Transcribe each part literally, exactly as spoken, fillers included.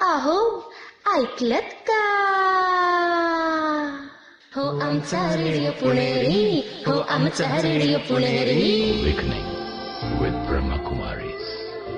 अहो ऐकलत का? हो आमचा रेडिओ पुणेरी, हो आमचा radio Puneri. Awakening with Brahma Kumaris.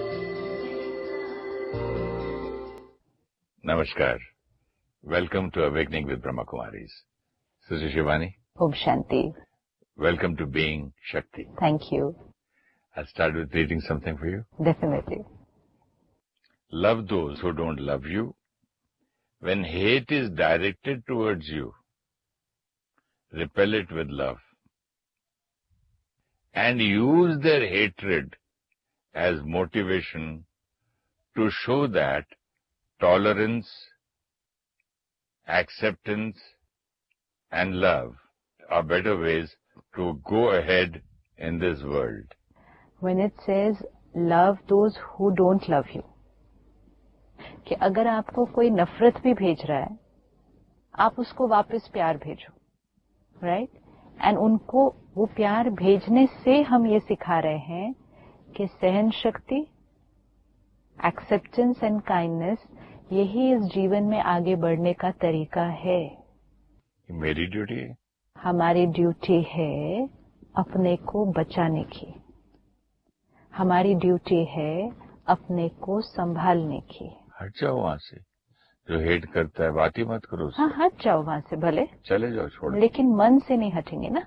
Namaskar. Welcome to Awakening with Brahma Kumaris. Sister Shivani. Om Shanti. Welcome to Being Shakti. Thank you. I'll start with reading something for you. Definitely. Love those who don't love you. When hate is directed towards you, repel it with love. And use their hatred as motivation to show that tolerance, acceptance, and love are better ways to go ahead in this world. When it says love those who don't love you, کہ اگر آپ کو کوئی نفرت بھی بھیج رہا ہے آپ اس کو واپس پیار بھیجو، رائٹ؟ اینڈ ان کو وہ پیار بھیجنے سے ہم یہ سکھا رہے ہیں کہ سہن شکتی، ایکسپٹینس اینڈ کائنڈنس یہی اس جیون میں آگے بڑھنے کا طریقہ ہے. میری ڈیوٹی ہے، ہماری ڈیوٹی ہے اپنے کو بچانے کی، ہماری ڈیوٹی ہے اپنے کو سنبھالنے کی. ہٹ جاؤ وہاں سے، جو ہیٹ کرتا ہے بات ہی مت کرو. ہاں ہٹ جاؤ وہاں سے، بھلے چلے جاؤ، چھوڑ. لیکن من سے نہیں ہٹیں گے نا.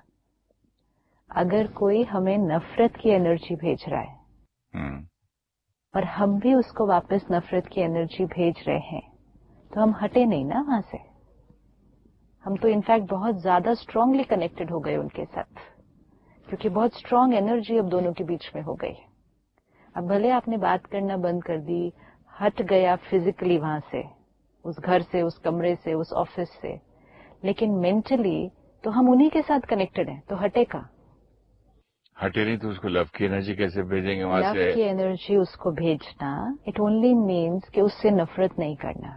اگر کوئی ہمیں نفرت کی انرجی بھیج رہا ہے اور ہم بھی اس کو واپس نفرت کی انرجی بھیج رہے ہیں تو ہم ہٹے نہیں نا وہاں سے. ہم تو انفیکٹ بہت زیادہ اسٹرانگلی کنیکٹڈ ہو گئے ان کے ساتھ، کیونکہ بہت اسٹرانگ انرجی اب دونوں کے بیچ میں ہو گئی. اب بھلے آپ نے بات کرنا بند کر دی، ہٹ گیا فزیکلی وہاں سے، اس گھر سے، اس کمرے سے، اس آفس سے، لیکن مینٹلی تو ہم انہی کے ساتھ کنیکٹڈ ہیں، تو ہٹے کا ہٹے نہیں تو اس کو لو کی انرجی کیسے بھیجیں گے وہاں سے؟ لو کی انرجی اس کو بھیجنا اٹ اونلی مینس کہ اس سے نفرت نہیں کرنا.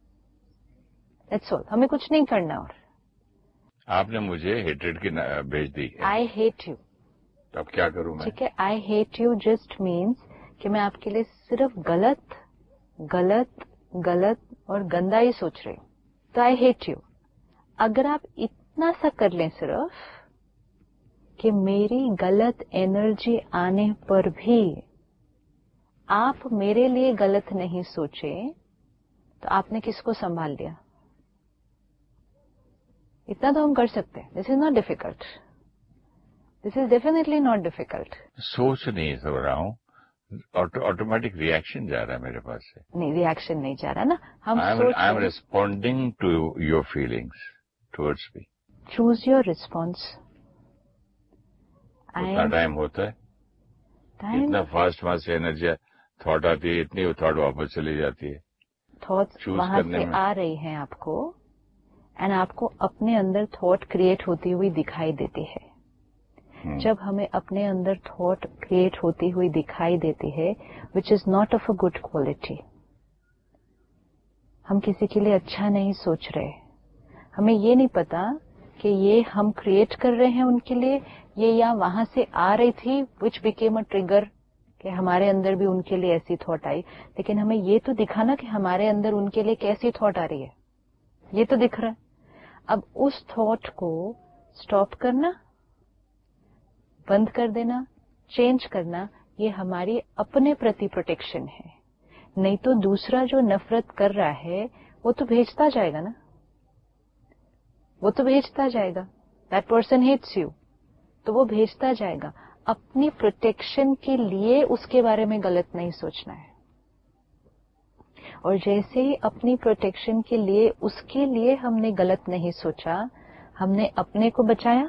That's all. ہمیں کچھ نہیں کرنا. اور آپ نے مجھے ہیٹریڈ کی بھیج دی. I hate you. تو اب کیا کروں میں؟ ٹھیک ہے، I hate you just means کہ میں آپ کے لیے صرف غلط غلط غلط اور گندا ہی سوچ رہی ہوں، تو آئی ہیٹ یو. اگر آپ اتنا سا کر لیں صرف کہ میری غلط انرجی آنے پر بھی آپ میرے لیے غلط نہیں سوچے تو آپ نے کس کو سنبھال لیا؟ اتنا تو ہم کر سکتے ہیں. دس is not difficult. This is definitely not difficult. سوچ نہیں سو رہا ہوں، آٹومیٹک ریئیکشن جا رہا ہے میرے پاس سے. نہیں، ریئیکشن نہیں جا رہا نا. ہم I am responding to your feelings towards me. Choose your response. اتنا ٹائم ہوتا ہے؟ اتنا فاسٹ وہاں سے انرجی تھاٹ آتی ہے، اتنی تھاٹ واپس چلی جاتی ہے. تھاٹس وہاں سے آ رہی ہیں آپ کو، اینڈ آپ کو اپنے اندر تھاٹ کریٹ ہوتی ہوئی دکھائی دیتی ہے. جب ہمیں اپنے اندر تھاٹ کریٹ ہوتی ہوئی دکھائی دیتی ہے وچ is not of a good quality, ہم کسی کے لیے اچھا نہیں سوچ رہے، ہمیں یہ نہیں پتا کہ یہ ہم کریٹ کر رہے ہیں ان کے لیے، یہ یا وہاں سے آ رہی تھی وچ بیکیم اے ٹریگر کہ ہمارے اندر بھی ان کے لیے ایسی تھاٹ آئی. لیکن ہمیں یہ تو دکھانا کہ ہمارے اندر ان کے لیے کیسی تھاٹ آ رہی ہے، یہ تو دکھ رہا ہے. اب اس تھاٹ کو اسٹاپ کرنا، بند کر دینا، چینج کرنا، یہ ہماری اپنے پرتی پروٹیکشن ہے. نہیں تو دوسرا جو نفرت کر رہا ہے وہ تو بھیجتا جائے گا نا، وہ تو بھیجتا جائے گا. دیٹ پرسن ہیٹس یو، تو وہ بھیجتا جائے گا. اپنی پروٹیکشن کے لیے اس کے بارے میں غلط نہیں سوچنا ہے. اور جیسے ہی اپنی پروٹیکشن کے لیے اس کے لیے ہم نے غلط نہیں سوچا، ہم نے اپنے کو بچایا،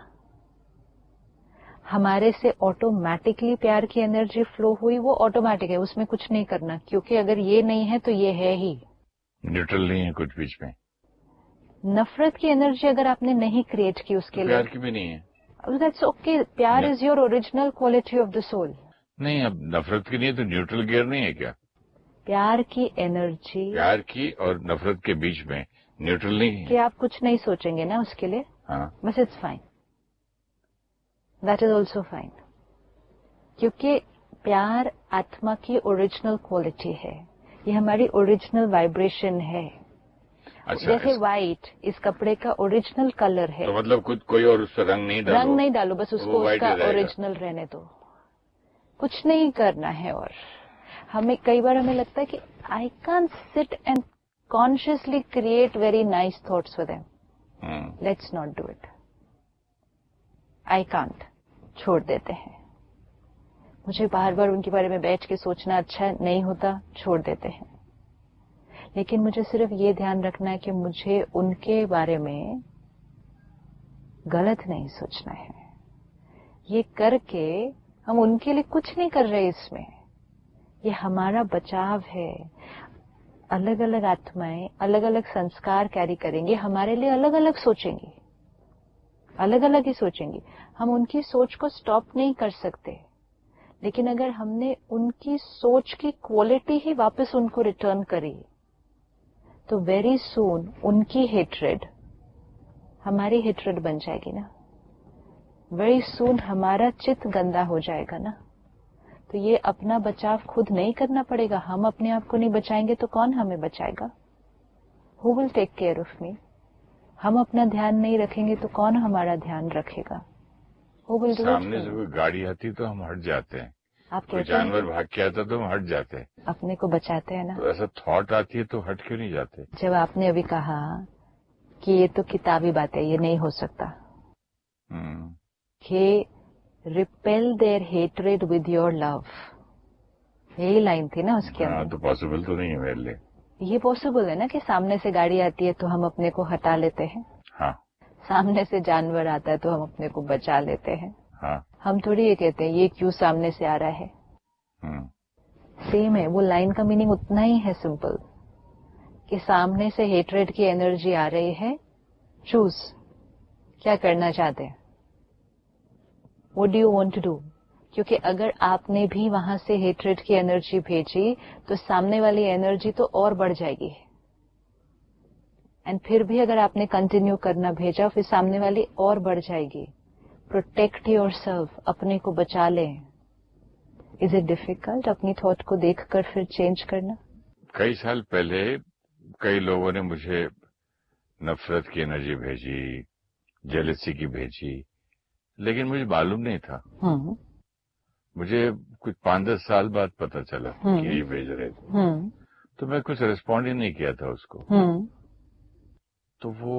ہمارے سے آٹومیٹکلی پیار کی انرجی فلو ہوئی. وہ آٹومیٹک ہے، اس میں کچھ نہیں کرنا، کیونکہ اگر یہ نہیں ہے تو یہ ہے ہی. نیوٹرل نہیں ہے کچھ بیچ میں. نفرت کی انرجی اگر آپ نے نہیں کریٹ کی اس کے لیے، پیار کی بھی نہیں ہے. That's okay. پیار is your original quality of the civil. نہیں، اب نفرت کی نہیں ہے تو نیوٹرل گیئر نہیں ہے کیا؟ پیار کی انرجی، پیار کی اور نفرت کے بیچ میں نیوٹرل نہیں ہے کہ آپ کچھ نہیں سوچیں گے نا اس کے لیے. ہاں، بس it's fine. That is also fine. کیونکہ پیار آتما کی اوریجنل کوالٹی ہے. یہ ہماری اوریجنل وائبریشن ہے. اچھا جیسے وائٹ اس کپڑے کا اوریجنل کلر ہے. تو مطلب خود کوئی اور اس پہ رنگ نہیں ڈالو. رنگ نہیں ڈالو، بس اس وہ کو اس white کا ہی رہے گا. اوریجنل رہنے دو. کچھ نہیں کرنا ہے. اور ہمیں کئی بار ہمیں لگتا ہے کہ آئی کین سٹ and consciously create very nice thoughts with them. Let's not do it. I can't. چھوڑ دیتے ہیں. مجھے بار بار ان کے بارے میں بیٹھ کے سوچنا اچھا نہیں ہوتا، چھوڑ دیتے ہیں. لیکن مجھے صرف یہ دھیان رکھنا ہے کہ مجھے ان کے بارے میں غلط نہیں سوچنا ہے. یہ کر کے ہم ان کے لیے کچھ نہیں کر رہے. اس میں یہ ہمارا بچاؤ ہے. الگ الگ آتمائیں الگ الگ سنسکار کیری کریں گے، ہمارے لیے الگ الگ سوچیں گی، الگ الگ ہی سوچیں گی. ہم ان کی سوچ کو سٹاپ نہیں کر سکتے، لیکن اگر ہم نے ان کی سوچ کی کوالٹی ہی واپس ان کو ریٹرن کری تو ویری سون ان کی ہیٹریڈ ہماری ہیٹریڈ بن جائے گی نا. ویری سون ہمارا چت گندا ہو جائے گا نا. تو یہ اپنا بچاؤ خود نہیں کرنا پڑے گا. ہم اپنے آپ کو نہیں بچائیں گے تو کون ہمیں بچائے گا؟ ہو ول ٹیک کیئر آف می؟ ہم اپنا دھیان نہیں رکھیں گے تو کون ہمارا دھیان رکھے گا؟ ہو ول ڈو اٹ؟ سامنے سے کوئی گاڑی آتی تو ہم ہٹ جاتے ہیں. آپ کوئی کہتے ہیں جانور بھاگ کے آتا تو ہم ہٹ جاتے ہیں. اپنے کو بچاتے ہیں نا. تو ایسا تھاٹ آتی ہے تو ہٹ کیوں نہیں جاتے؟ جب آپ نے ابھی کہا کہ یہ تو کتابی بات ہے، یہ نہیں ہو سکتا، کہ repeal their hatred with your لو، یہی لائن تھی نا اس کے ہاں اندر. تو پاسبل تو نہیں ہے میرے لیے. یہ پاسبل ہے نا کہ سامنے سے گاڑی آتی ہے تو ہم اپنے کو ہٹا لیتے ہیں. ہاں سامنے سے جانور آتا ہے تو ہم اپنے کو بچا لیتے ہیں. ہاں ہم تھوڑی یہ کہتے ہیں یہ کیوں سامنے سے آ رہا ہے. سیم ہے، وہ لائن کا میننگ اتنا ہی ہے سمپل، کہ سامنے سے ہیٹریڈ کی انرجی آ رہی ہے. چوز کیا کرنا چاہتے ہیں. What do you want to do? کیونکہ اگر آپ نے بھی وہاں سے ہیٹریڈ کی انرجی بھیجی تو سامنے والی انرجی تو اور بڑھ جائے گی. اینڈ پھر بھی اگر آپ نے کنٹینیو کرنا بھیجا پھر سامنے والی اور بڑھ جائے گی. پروٹیکٹ یور سیلف، اپنے کو بچا لیں. از اٹ ڈیفیکلٹ اپنی تھاٹ کو دیکھ کر پھر چینج کرنا؟ کئی سال پہلے کئی لوگوں نے مجھے نفرت کی انرجی بھیجی، جیلسی کی بھیجی، لیکن مجھے معلوم نہیں تھا. مجھے کچھ پانچ دس سال بعد پتا چلا کہ یہ بھیج رہے تھے. تو میں کچھ ریسپونڈ ہی نہیں کیا تھا اس کو. تو وہ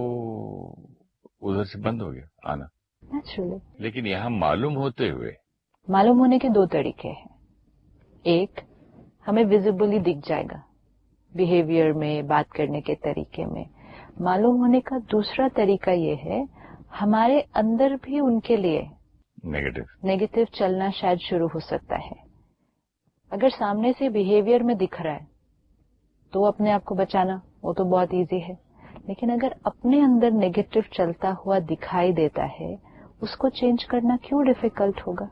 ادھر سے بند ہو گیا آنا. نیچرلی. لیکن یہاں معلوم ہوتے ہوئے، معلوم ہونے کے دو طریقے ہیں. ایک ہمیں ویزیبلی دکھ جائے گا بیہیویئر میں، بات کرنے کے طریقے میں. معلوم ہونے کا دوسرا طریقہ یہ ہے ہمارے اندر بھی ان کے لیے نیگیٹو نیگیٹو چلنا شاید شروع ہو سکتا ہے. اگر سامنے سے بیہیویئر میں دکھ رہا ہے تو اپنے آپ کو بچانا وہ تو بہت ایزی ہے. لیکن اگر اپنے اندر نیگیٹو چلتا ہوا دکھائی دیتا ہے اس کو چینج کرنا کیوں ڈیفیکلٹ ہوگا؟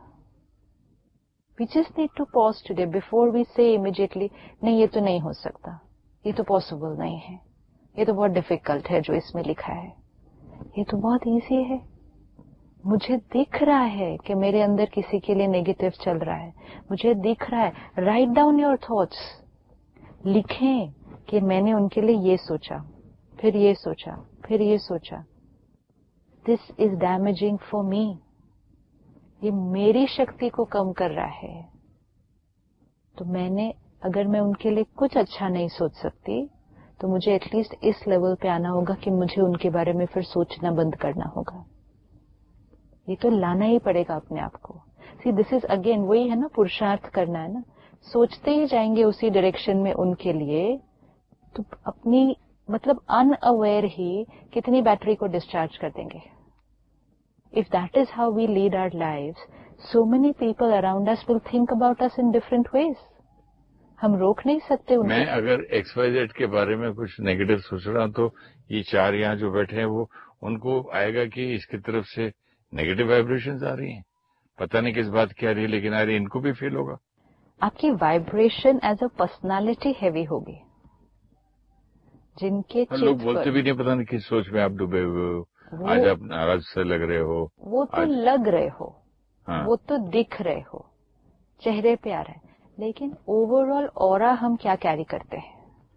We just need to pause today before we سے امیڈیٹلی نہیں یہ تو نہیں ہو سکتا، یہ تو پاسبل نہیں ہے، یہ تو بہت ڈیفیکلٹ ہے جو اس میں لکھا ہے. یہ تو بہت ایزی ہے. مجھے دکھ رہا ہے کہ میرے اندر کسی کے لیے نیگیٹو چل رہا ہے، مجھے دکھ رہا ہے. Write down your thoughts. لکھیں کہ میں نے ان کے لیے یہ سوچا، پھر یہ سوچا، پھر یہ سوچا. دس از ڈیمیجنگ فار می. یہ میری شکتی کو کم کر رہا ہے. تو میں نے اگر میں ان کے لیے کچھ اچھا نہیں سوچ سکتی تو مجھے ایٹ لیسٹ اس لیول پہ آنا ہوگا کہ مجھے ان کے بارے میں پھر سوچنا بند کرنا ہوگا. یہ تو لانا ہی پڑے گا اپنے آپ کو. سی دس از اگین وہی ہے نا، پرشارتھ کرنا ہے نا. سوچتے ہی جائیں گے اسی ڈائریکشن میں ان کے لیے تو اپنی مطلب ان اویئر ہی کتنی بیٹری کو ڈسچارج کر دیں گے. If that is how we lead our lives, so many people around us will think about us in different ways. ہم روک نہیں سکتے ان میں اگر ایکس وائی زیڈ کے بارے میں کچھ نیگیٹو سوچ رہا ہوں تو یہ چار یہاں جو بیٹھے ہیں وہ ان کو آئے گا کہ اس کی طرف سے نیگیٹو وائبریشنز آ رہی ہیں. پتہ نہیں کس بات کی آ رہی ہے لیکن آ رہی ہے، ان کو بھی فیل ہوگا. آپ کی vibration as a personality heavy ہوگی. جن کے لوگ بولتے بھی نہیں، پتہ نہیں کس سوچ میں آپ ڈوبے ہوئے ہو، آج آپ ناراض سے لگ رہے ہو. وہ تو لگ رہے ہو، ہاں وہ تو دکھ رہے ہو، چہرے پہ آ رہا ہے. लेकिन ओवरऑल ऑरा हम क्या कैरी करते हैं,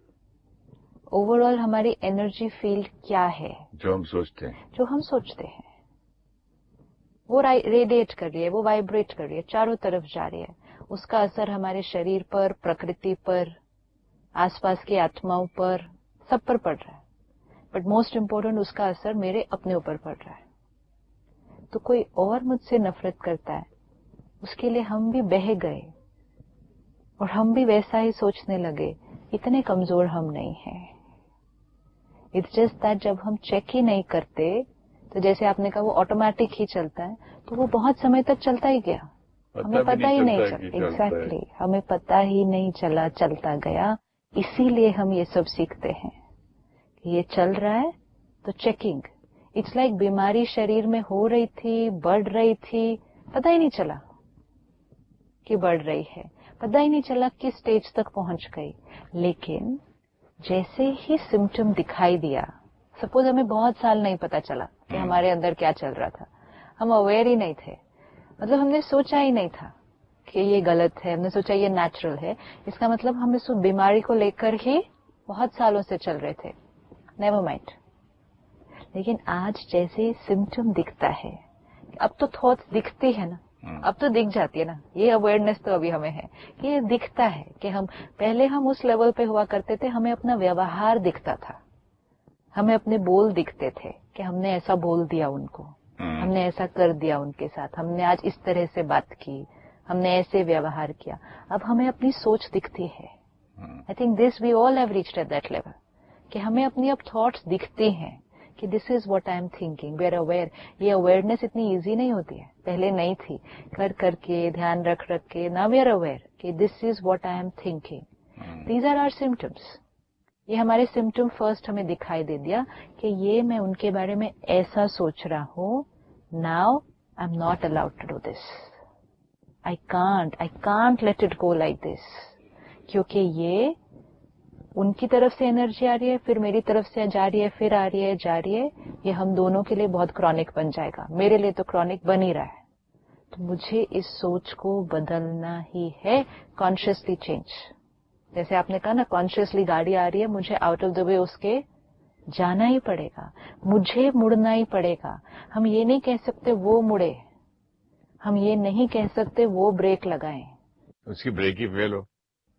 ओवरऑल हमारी एनर्जी फील्ड क्या है, जो हम सोचते हैं, जो हम सोचते हैं वो रेडिएट कर रही है, वो वाइब्रेट कर रही है, चारों तरफ जा रही है, उसका असर हमारे शरीर पर, प्रकृति पर, आसपास की आत्माओं पर, सब पर पड़ रहा है। बट मोस्ट इम्पोर्टेंट उसका असर मेरे अपने ऊपर पड़ रहा है। तो कोई और मुझसे नफरत करता है, उसके लिए हम भी बह गए और हम भी वैसा ही सोचने लगे। इतने कमजोर हम नहीं हैं। इट्स जस्ट दैट जब हम चेक ही नहीं करते, तो जैसे आपने कहा वो ऑटोमेटिक ही चलता है, तो वो बहुत समय तक चलता ही गया, हमें पता ही नहीं चला। एग्जैक्टली, हमें पता ही नहीं चला, चलता गया। इसीलिए हम ये सब सीखते हैं कि ये चल रहा है तो चेकिंग। इट्स लाइक बीमारी शरीर में हो रही थी, बढ़ रही थी, पता ही नहीं चला कि बढ़ रही है, पता ही नहीं चला किस स्टेज तक पहुंच गई। लेकिन जैसे ही सिम्टम दिखाई दिया, सपोज हमें बहुत साल नहीं पता चला कि हमारे अंदर क्या चल रहा था, हम अवेयर ही नहीं थे, मतलब हमने सोचा ही नहीं था कि ये गलत है, हमने सोचा ये नेचुरल है। इसका मतलब हम इस बीमारी को लेकर ही बहुत सालों से चल रहे थे, नेवर माइंड। लेकिन आज जैसे सिम्टम दिखता है, अब तो थॉट्स दिखती है ना, अब तो दिख जाती है ना, ये अवेयरनेस तो अभी हमें है कि ये दिखता है कि हम पहले हम उस लेवल पे हुआ करते थे, हमें अपना व्यवहार दिखता था, हमें अपने बोल दिखते थे कि हमने ऐसा बोल दिया उनको, हमने ऐसा कर दिया उनके साथ, हमने आज इस तरह से बात की, हमने ऐसे व्यवहार किया। अब हमें अपनी सोच दिखती है। I think this we all have reached at that level कि हमें अपनी अब थॉट्स दिखती हैं कि this is what I am thinking, we are aware. ये अवेयरनेस इतनी इजी नहीं होती है, पहले नहीं थी, कर करके ध्यान रख रख के ना वी आर अवेयर कि this is what I am thinking. These are our symptoms. ये हमारे सिम्टम फर्स्ट हमें दिखाई दे दिया कि ये मैं उनके बारे में ऐसा सोच रहा हूं, now I am not allowed to do this, I can't I can't let it go like this, क्योंकि ये उनकी तरफ से एनर्जी आ रही है, फिर मेरी तरफ से जा रही है, फिर आ रही है, जा रही है, ये हम दोनों के लिए बहुत क्रॉनिक बन जाएगा। मेरे लिए तो क्रॉनिक बन ही रहा है। तो मुझे इस सोच को बदलना ही है, कॉन्शियसली चेंज। जैसे आपने कहा ना, कॉन्शियसली गाड़ी आ रही है, मुझे आउट ऑफ द वे उसके जाना ही पड़ेगा, मुझे मुड़ना ही पड़ेगा। हम ये नहीं कह सकते वो मुड़े, हम ये नहीं कह सकते वो ब्रेक लगाएं, उसकी ब्रेक ही फेल हो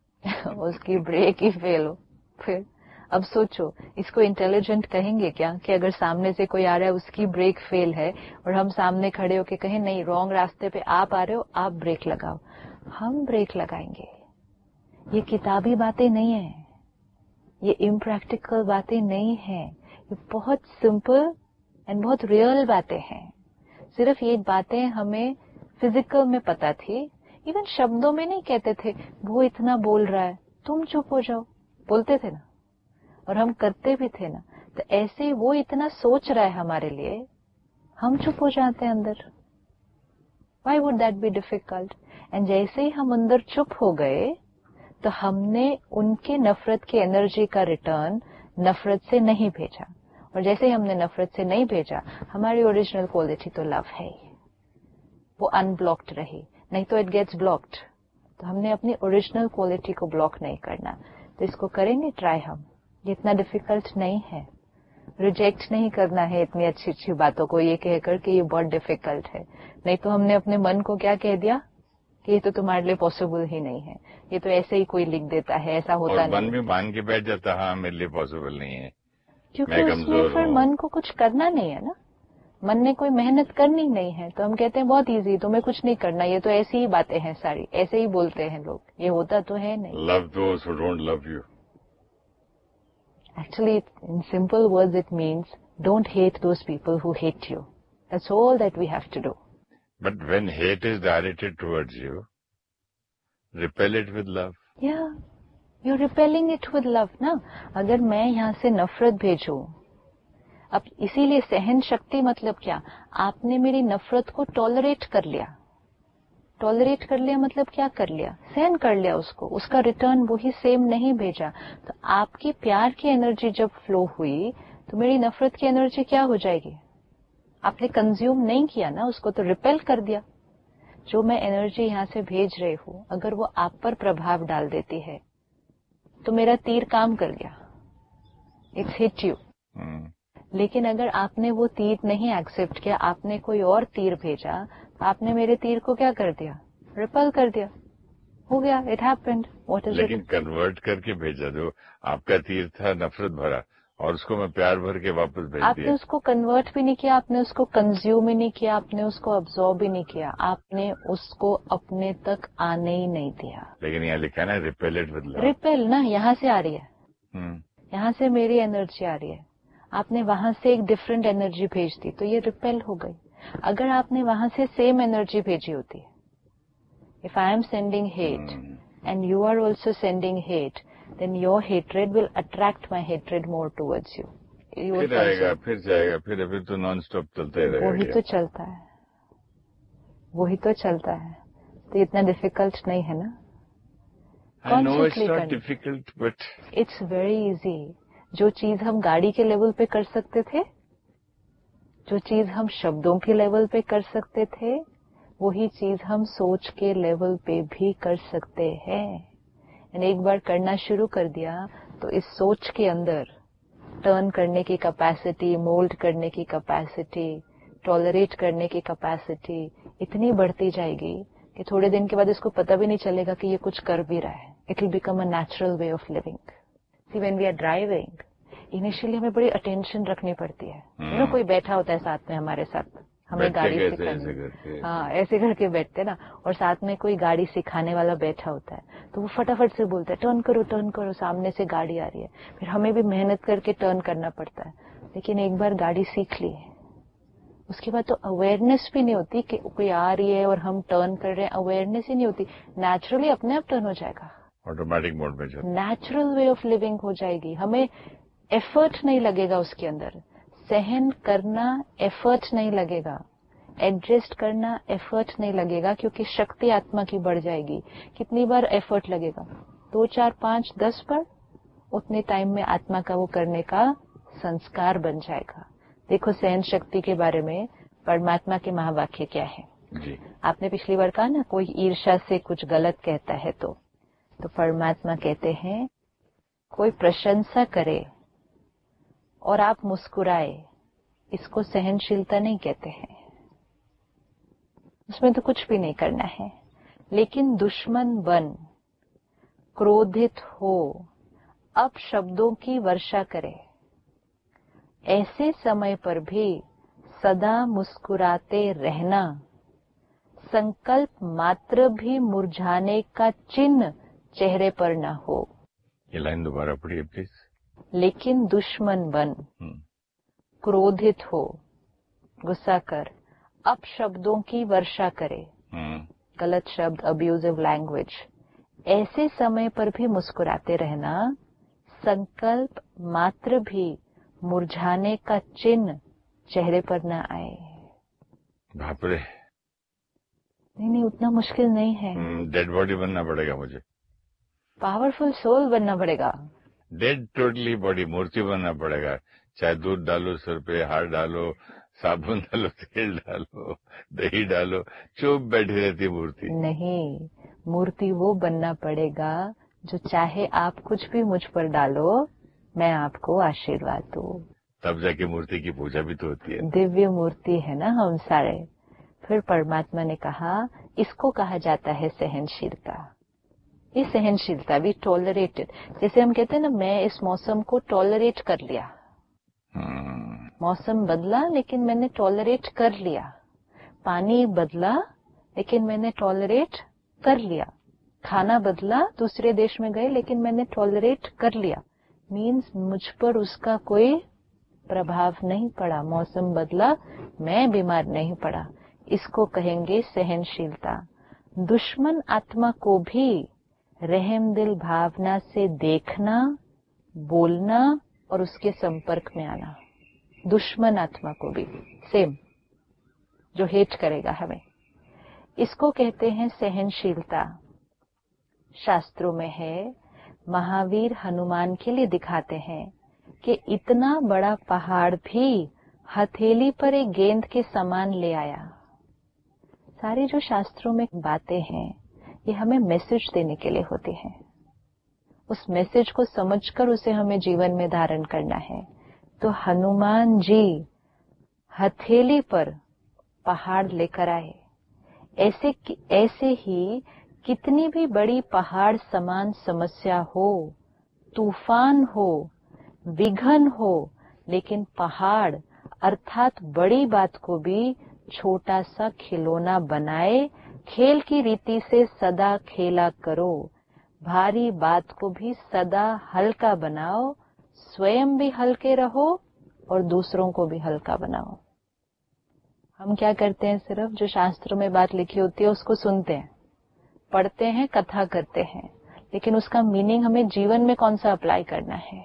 उसकी ब्रेक ही फेल हो। फिर अब सोचो, इसको इंटेलिजेंट कहेंगे क्या कि अगर सामने से कोई आ रहा है उसकी ब्रेक फेल है और हम सामने खड़े होके कहें नहीं, रॉन्ग रास्ते पे आप आ रहे हो, आप ब्रेक लगाओ, हम ब्रेक लगाएंगे। ये किताबी बातें नहीं है, ये इम्प्रैक्टिकल बातें नहीं है, ये बहुत सिंपल एंड बहुत रियल बातें हैं। सिर्फ ये बातें हमें फिजिकल में पता थी, इवन शब्दों में नहीं कहते थे वो इतना बोल रहा है तुम चुप हो जाओ, बोलते थे ना, और हम करते भी थे ना। तो ऐसे वो इतना सोच रहा है हमारे लिए, हम चुप हो जाते हैं अंदर। Why would that be difficult? And जैसे ही हम अंदर चुप हो गए तो हमने उनके नफरत की एनर्जी का रिटर्न नफरत से नहीं भेजा, और जैसे ही हमने नफरत से नहीं भेजा, हमारी ओरिजिनल क्वालिटी तो लव है, वो अनब्लॉक्ड रही, नहीं तो इट गेट्स ब्लॉक्ड। तो हमने अपनी ओरिजिनल क्वालिटी को ब्लॉक नहीं करना। तो इसको करेंगे ट्राई हम, ये इतना डिफिकल्ट नहीं है। रिजेक्ट नहीं करना है इतनी अच्छी अच्छी बातों को ये कहकर कि ये बहुत डिफिकल्ट है। नहीं तो हमने अपने मन को क्या कह दिया कि ये तो तुम्हारे लिए पॉसिबल ही नहीं है, ये तो ऐसे ही कोई लिख देता है, ऐसा होता और नहीं। मन भी मान के बैठ जाता, हाँ मेरे लिए पॉसिबल नहीं है, क्योंकि उसमें फिर मन को कुछ करना नहीं है ना, मन ने कोई मेहनत करनी नहीं है। तो हम कहते हैं बहुत इजी, तुम्हें कुछ नहीं करना, ये तो ऐसी ही बातें हैं सारी, ऐसे ही बोलते हैं लोग, ये होता तो है नहीं। Love those who don't love you. Actually, in simple words, it means don't hate those people who hate you. That's all that we have to do. But when hate is directed towards you, repel it with love. Yeah, you're repelling it with love, ना? अगर मैं यहाँ से नफरत भेजूं, अब इसीलिए सहन शक्ति मतलब क्या? आपने मेरी नफरत को टॉलरेट कर लिया। टॉलरेट कर लिया मतलब क्या कर लिया? सहन कर लिया उसको, उसका रिटर्न वही सेम नहीं भेजा। तो आपकी प्यार की एनर्जी जब फ्लो हुई तो मेरी नफरत की एनर्जी क्या हो जाएगी? आपने कंज्यूम नहीं किया ना उसको, तो रिपेल कर दिया। जो मैं एनर्जी यहाँ से भेज रही हूँ अगर वो आप पर प्रभाव डाल देती है तो मेरा तीर काम कर गया, इट्स हिट यू। लेकिन अगर आपने वो तीर नहीं एक्सेप्ट किया, आपने कोई और तीर भेजा, आपने मेरे तीर को क्या कर दिया, रिपल कर दिया, हो गया, इट हैपेंड। व्हाट इज लेकिन इट? कन्वर्ट करके भेजा, जो आपका तीर था नफरत भरा और उसको मैं प्यार भर के वापस भेज आपने दिया। उसको कन्वर्ट भी नहीं किया, आपने उसको कंज्यूम ही नहीं किया, आपने उसको अब्सॉर्ब भी नहीं किया, आपने उसको अपने तक आने ही नहीं दिया। लेकिन यहाँ लिखा है ना रिपेलेट विद लव। रिपेल ना यहाँ से आ रही है, हम्म यहाँ से मेरी एनर्जी आ रही है, आपने वहां से एक डिफरेंट एनर्जी भेज दी तो ये रिपेल हो गई। अगर आपने वहां से सेम एनर्जी भेजी होती, if I am sending hate and you are also sending hate, then your hatred will attract my hatred more towards you. You will फिर आएगा, consume. फिर जाएगा, फिर फिर तो नॉन स्टॉप चलता ही रहेगा। वही तो चलता है, वही तो चलता है, तो इतना डिफिकल्ट नहीं है ना। I know it's Consciously not करना। difficult, but It's very easy. जो चीज हम गाड़ी के लेवल पे कर सकते थे, जो चीज हम शब्दों के लेवल पे कर सकते थे, वही चीज हम सोच के लेवल पे भी कर सकते हैं। एक बार करना शुरू कर दिया तो इस सोच के अंदर टर्न करने की कैपेसिटी, मोल्ड करने की कैपेसिटी, टॉलरेट करने की कैपेसिटी इतनी बढ़ती जाएगी कि थोड़े दिन के बाद इसको पता भी नहीं चलेगा कि ये कुछ कर भी रहा है। It will become a natural way of living. See when we are driving, initially हमें बड़ी अटेंशन रखनी पड़ती है। यू नो, कोई बैठा होता है साथ में हमारे साथ, हमें गाड़ी सिखाने, हाँ ऐसे करके बैठते ना, और साथ में कोई गाड़ी सिखाने वाला बैठा होता है तो वो फटाफट से बोलता है टर्न करो टर्न करो, सामने से गाड़ी आ रही है, फिर हमें भी मेहनत करके टर्न करना पड़ता है। लेकिन एक बार गाड़ी सीख ली है, उसके बाद तो अवेयरनेस भी नहीं होती कि कोई आ रही है और हम टर्न कर रहे हैं, अवेयरनेस ही नहीं होती, नेचुरली अपने आप टर्न हो जाएगा, ऑटोमेटिक मोड में चलता, नेचुरल वे ऑफ लिविंग हो जाएगी। हमें एफर्ट नहीं लगेगा उसके अंदर, सहन करना एफर्ट नहीं लगेगा, एडजस्ट करना एफर्ट नहीं लगेगा, क्योंकि शक्ति आत्मा की बढ़ जाएगी। कितनी बार एफर्ट लगेगा? दो, चार, पांच, दस बार। उतने टाइम में आत्मा का वो करने का संस्कार बन जाएगा। देखो सहन शक्ति के बारे में परमात्मा के महावाक्य क्या है जी। आपने पिछली बार कहा ना, कोई ईर्ष्या से कुछ गलत कहता है तो तो परमात्मा कहते हैं कोई प्रशंसा करे और आप मुस्कुराए, इसको सहनशीलता नहीं कहते हैं, उसमें तो कुछ भी नहीं करना है। लेकिन दुश्मन बन, क्रोधित हो, अपशब्दों की वर्षा करे, ऐसे समय पर भी सदा मुस्कुराते रहना, संकल्प मात्र भी मुरझाने का चिन्ह चेहरे पर न हो। ये लाइन दोबारा पढ़िए प्लीज। लेकिन दुश्मन बन, क्रोधित हो, गुस्सा कर, अपशब्दों की वर्षा करे, गलत शब्द, अब्यूजिव लैंग्वेज, ऐसे समय पर भी मुस्कुराते रहना, संकल्प मात्र भी मुरझाने का चिन्ह चेहरे पर न आए। बाप रे, नहीं नहीं, उतना मुश्किल नहीं है। डेड बॉडी बनना पड़ेगा मुझे, पावरफुल सोल बनना पड़ेगा, डेड टोटली बॉडी, मूर्ति बनना पड़ेगा। चाहे दूध डालो सर पे, हार डालो, साबुन डालो, तेल डालो, दही डालो, चुप बैठी रहती मूर्ति। नहीं, मूर्ति वो बनना पड़ेगा जो चाहे आप कुछ भी मुझ पर डालो, मैं आपको आशीर्वाद दूं। तब जाके मूर्ति की पूजा भी तो होती है। दिव्य मूर्ति है ना हम सारे। फिर परमात्मा ने कहा इसको कहा जाता है सहनशीलता। ये सहनशीलता भी टॉलरेटेड, जैसे हम कहते हैं ना, मैं इस मौसम को टॉलरेट कर लिया। मौसम बदला लेकिन मैंने टॉलरेट कर लिया, पानी बदला लेकिन मैंने टॉलरेट कर लिया, खाना बदला, दूसरे देश में गए लेकिन मैंने टॉलरेट कर लिया। मीन्स मुझ पर उसका कोई प्रभाव नहीं पड़ा। मौसम बदला, मैं बीमार नहीं पड़ा, इसको कहेंगे सहनशीलता। दुश्मन आत्मा को भी रहम दिल भावना से देखना, बोलना और उसके संपर्क में आना। दुश्मन आत्मा को भी सेम, जो हेट करेगा हमें, इसको कहते हैं सहनशीलता। शास्त्रों में है, महावीर हनुमान के लिए दिखाते हैं कि इतना बड़ा पहाड़ भी हथेली पर एक गेंद के समान ले आया। सारी जो शास्त्रों में बातें हैं ये हमें मैसेज देने के लिए होती हैं। उस मैसेज को समझकर उसे हमें जीवन में धारण करना है। तो हनुमान जी हथेली पर पहाड़ लेकर आए। ऐसे ऐसे ही कितनी भी बड़ी पहाड़ समान समस्या हो, तूफान हो, विघन हो, लेकिन पहाड़ अर्थात बड़ी बात को भी छोटा सा खिलौना बनाए, खेल की रीति से सदा खेला करो। भारी बात को भी सदा हल्का बनाओ, स्वयं भी हल्के रहो और दूसरों को भी हल्का बनाओ। हम क्या करते हैं, सिर्फ जो शास्त्र में बात लिखी होती है उसको सुनते हैं, पढ़ते हैं, कथा करते हैं, लेकिन उसका मीनिंग हमें जीवन में कौन सा अप्लाई करना है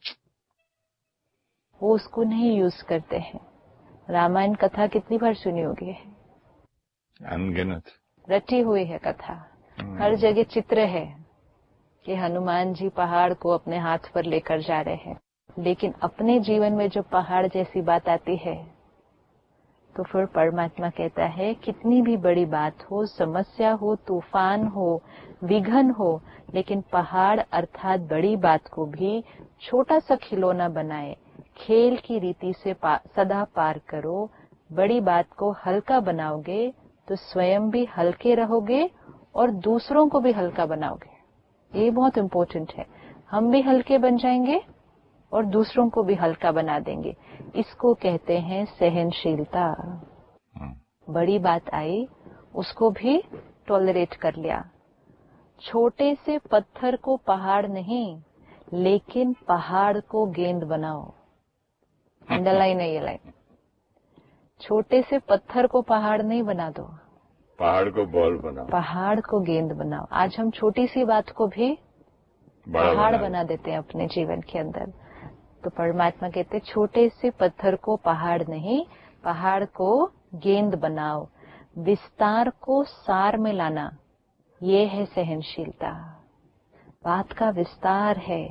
वो उसको नहीं यूज करते हैं। रामायण कथा कितनी बार सुनी होगी? अनगिनत रटी हुई है कथा, हर जगह चित्र है कि हनुमान जी पहाड़ को अपने हाथ पर लेकर जा रहे हैं, लेकिन अपने जीवन में जो पहाड़ जैसी बात आती है तो फिर परमात्मा कहता है कितनी भी बड़ी बात हो, समस्या हो, तूफान हो, विघन हो, लेकिन पहाड़ अर्थात बड़ी बात को भी छोटा सा खिलौना बनाए, खेल की रीति से पा, सदा पार करो। बड़ी बात को हल्का बनाओगे तो स्वयं भी हल्के रहोगे और दूसरों को भी हल्का बनाओगे। ये बहुत इम्पोर्टेंट है। हम भी हल्के बन जाएंगे और दूसरों को भी हल्का बना देंगे। इसको कहते हैं सहनशीलता। बड़ी बात आई, उसको भी टॉलरेट कर लिया। छोटे से पत्थर को पहाड़ नहीं, लेकिन पहाड़ को गेंद बनाओ। अंडरलाइन है ये लाइन। छोटे से पत्थर को पहाड़ नहीं बना दो, पहाड़ को बॉल बनाओ, पहाड़ को गेंद बनाओ। आज हम छोटी सी बात को भी पहाड़ बना देते हैं अपने जीवन के अंदर। तो परमात्मा कहते छोटे से पत्थर को पहाड़ नहीं, पहाड़ को गेंद बनाओ। विस्तार को सार में लाना, ये है सहनशीलता। बात का विस्तार है,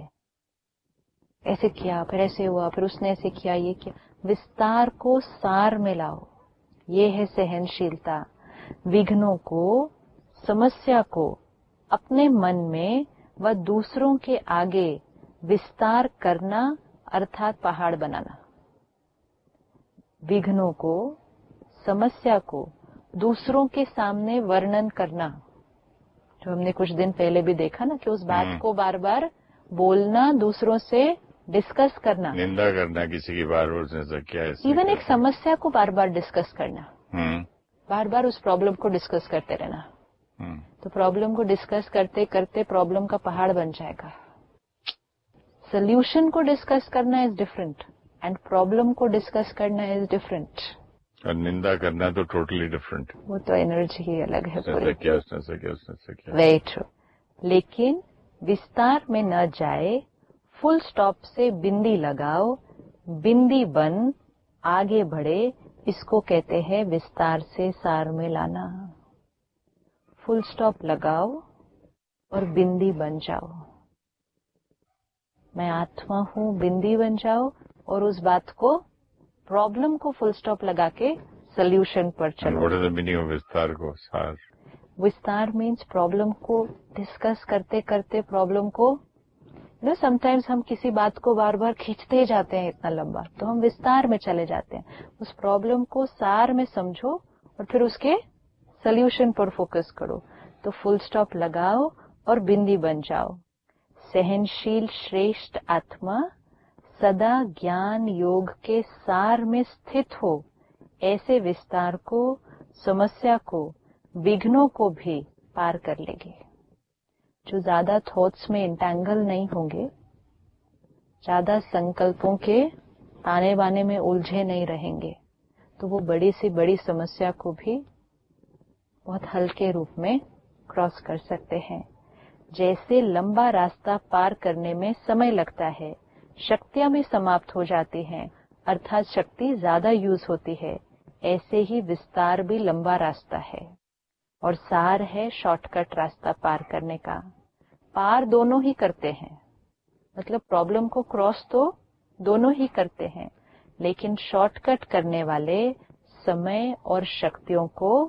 ऐसे किया, फिर ऐसे हुआ, फिर उसने ऐसे किया, ये किया। विस्तार को सार में लाओ, ये है सहनशीलता। विघ्नों को, समस्या को अपने मन में व दूसरों के आगे विस्तार करना अर्थात पहाड़ बनाना। विघ्नों को, समस्या को दूसरों के सामने वर्णन करना, जो हमने कुछ दिन पहले भी देखा ना कि उस बात को बार बार बोलना, दूसरों से डिस्कस करना, निंदा करना किसी की, बार बार उसने क्या, इवन एक समस्या को बार बार डिस्कस करना, हम्म बार बार उस प्रॉब्लम को डिस्कस करते रहना। तो प्रॉब्लम को डिस्कस करते करते प्रॉब्लम का पहाड़ बन जाएगा। सोल्यूशन को डिस्कस करना इज डिफरेंट एंड प्रॉब्लम को डिस्कस करना इज डिफरेंट। और निंदा करना तो टोटली डिफरेंट। वो तो एनर्जी ही अलग है पूरी। क्या उसने से क्या उसने से क्या। Very true. लेकिन विस्तार में न जाए, फुल स्टॉप से बिंदी लगाओ, बिंदी बन आगे बढ़े, इसको कहते हैं विस्तार से सार में लाना। फुल स्टॉप लगाओ और बिंदी बन जाओ। मैं आत्मा हूँ, बिंदी बन जाओ और उस बात को, प्रॉब्लम को फुल स्टॉप लगा के सोल्यूशन पर चलो। What is the meaning of विस्तार को? सार, विस्तार मीन्स प्रॉब्लम को डिस्कस करते करते प्रॉब्लम को, नो समटाइम्स हम किसी बात को बार बार खींचते जाते हैं इतना लंबा, तो हम विस्तार में चले जाते हैं। उस प्रॉब्लम को सार में समझो और फिर उसके सोल्यूशन पर फोकस करो। तो फुल स्टॉप लगाओ और बिंदी बन जाओ। सहनशील श्रेष्ठ आत्मा सदा ज्ञान योग के सार में स्थित हो, ऐसे विस्तार को, समस्या को, विघ्नों को भी पार कर लेगी। जो ज्यादा थॉट्स में इंटैंगल नहीं होंगे, ज्यादा संकल्पों के ताने बाने में उलझे नहीं रहेंगे, तो वो बड़ी से बड़ी समस्या को भी बहुत हल्के रूप में क्रॉस कर सकते हैं। जैसे लंबा रास्ता पार करने में समय लगता है, शक्तियां भी समाप्त हो जाती हैं, अर्थात शक्ति ज्यादा यूज होती है, ऐसे ही विस्तार भी लंबा रास्ता है और सार है शॉर्टकट रास्ता पार करने का। पार दोनों ही करते हैं, मतलब प्रॉब्लम को क्रॉस तो दोनों ही करते हैं, लेकिन शॉर्टकट करने वाले समय और शक्तियों को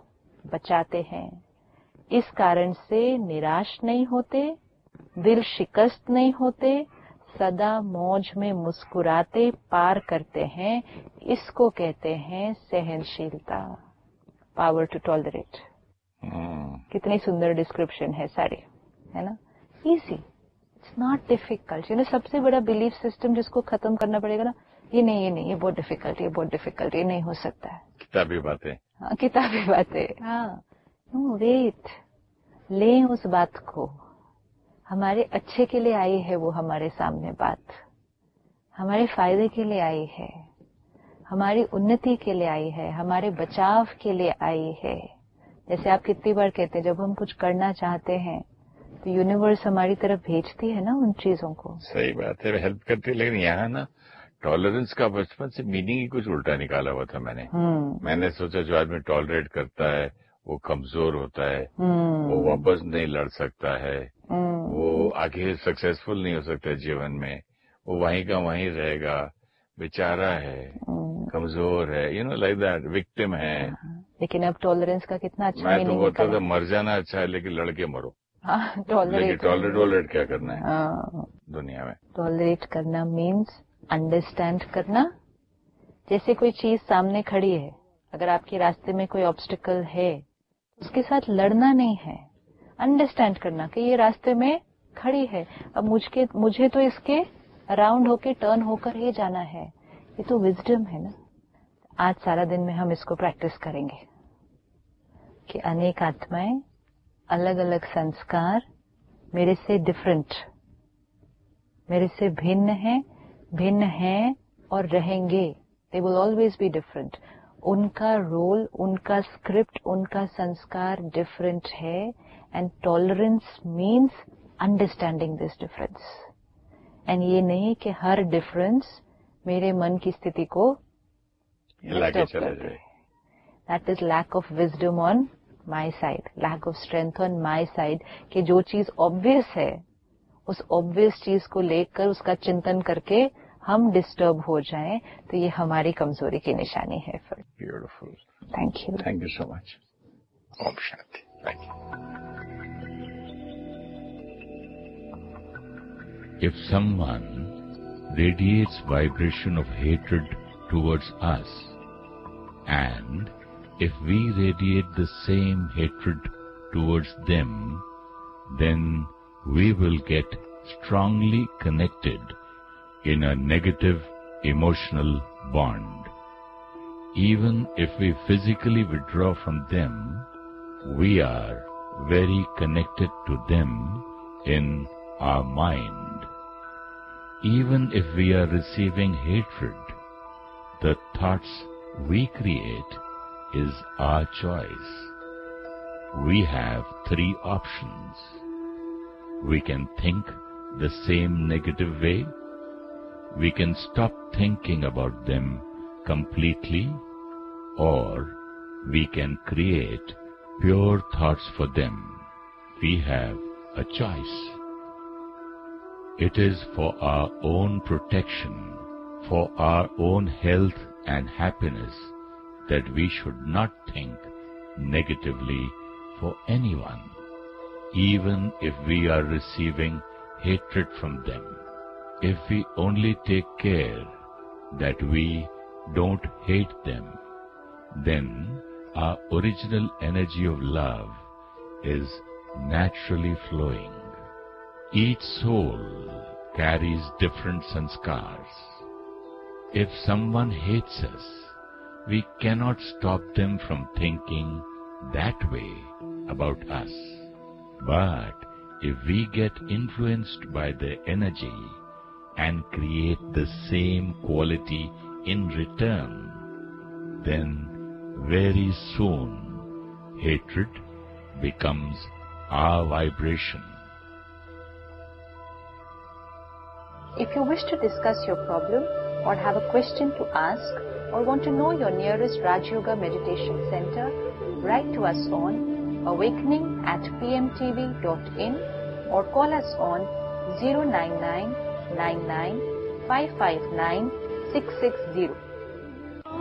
बचाते हैं। इस कारण से निराश नहीं होते, दिल शिकस्त नहीं होते, सदा मौज में मुस्कुराते पार करते हैं। इसको कहते हैं सहनशीलता, पावर टू टॉलरेट। कितनी सुंदर डिस्क्रिप्शन है सारी, है ना? Easy, it's not difficult. You know सबसे बड़ा बिलीफ सिस्टम जिसको खत्म करना पड़ेगा ना, ये नहीं ये नहीं ये बहुत डिफिकल्ट, ये बहुत डिफिकल्ट, ये नहीं हो सकता है। किताबी बातें। हाँ, किताबी बातें। हाँ, नो वेट, लें उस बात को। हमारे अच्छे के लिए आई है वो हमारे सामने बात, हमारे फायदे के लिए आई है, हमारी उन्नति के लिए आई है, हमारे बचाव के लिए आई है। जैसे आप कितनी बार कहते हैं, जब हम कुछ करना चाहते हैं तो यूनिवर्स हमारी तरफ भेजती है ना उन चीजों को। सही बात है, हेल्प करती है। लेकिन यहाँ ना टॉलरेंस का बचपन से मीनिंग ही कुछ उल्टा निकाला हुआ था मैंने। मैंने सोचा जो आदमी टॉलरेट करता है वो कमजोर होता है, वो वापस नहीं लड़ सकता है, वो आगे सक्सेसफुल नहीं हो सकता जीवन में, वो वहीं का वहीं रहेगा, बेचारा है, कमजोर है, you know like that, victim है। लेकिन अब टॉलरेंस का कितना अच्छा मैं तो मीनिंग बोलता था मर जाना अच्छा है लेकिन लड़के मरो। हाँ, टॉलरेट टॉलरेट टॉलरेट क्या करना है हाँ, दुनिया में? टॉलरेट करना मीन्स अंडरस्टैंड करना। जैसे कोई चीज सामने खड़ी है, अगर आपके रास्ते में कोई ऑब्स्टिकल है, उसके साथ लड़ना नहीं है, अंडरस्टैंड करना कि ये रास्ते में खड़ी है, अब मुझके मुझे तो इसके अराउंड होके टर्न होकर ही जाना है। ये तो विजडम है ना। आज सारा दिन में हम इसको प्रैक्टिस करेंगे कि अनेक आत्माएं, अलग अलग संस्कार मेरे से डिफरेंट, मेरे से भिन्न है, भिन्न हैं और रहेंगे। They will always be different. उनका रोल, उनका स्क्रिप्ट, उनका संस्कार डिफरेंट है। And tolerance means understanding this difference. And ये नहीं कि हर डिफरेंस मेरे मन की स्थिति को लाके चला जाए। That is lack of wisdom on my side, lack of strength on my side. कि जो चीज ऑब्वियस है, उस ऑब्वियस चीज को लेकर उसका चिंतन करके हम डिस्टर्ब हो जाएं, तो ये हमारी कमजोरी की निशानी है। फिर beautiful, thank you, thank you so much. Om Shanti. Thank you. If someone radiates vibration of hatred towards us, and if we radiate the same hatred towards them, then we will get strongly connected in a negative emotional bond. Even if we physically withdraw from them, we are very connected to them in our mind. Even if we are receiving hatred, the thoughts we create is our choice. We have three options. We can think the same negative way, we can stop thinking about them completely, or we can create pure thoughts for them. We have a choice. It is for our own protection, for our own health and happiness, that we should not think negatively for anyone, even if we are receiving hatred from them. If we only take care that we don't hate them, then our original energy of love is naturally flowing. Each soul carries different sanskars. If someone hates us, we cannot stop them from thinking that way about us. But if we get influenced by their energy and create the same quality in return, then very soon hatred becomes our vibration. If you wish to discuss your problem or have a question to ask or want to know your nearest Raj Yoga Meditation Center, write to us on awakening at p m t v dot in or call us on zero nine nine nine nine five five nine six six zero.